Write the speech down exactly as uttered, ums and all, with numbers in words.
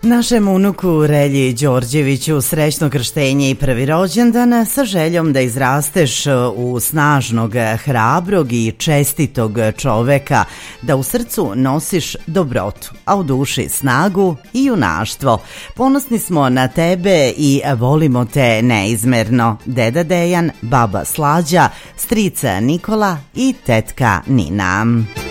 Našem unuku Relji Đorđeviću srećno krštenje i prvi rođendan sa željom da izrasteš u snažnog, hrabrog i čestitog čoveka, da u srcu nosiš dobrotu, a u duši snagu i junaštvo. Ponosni smo na tebe i volimo te neizmerno. Deda Dejan, baba Slađa, strica Nikola i tetka Nina.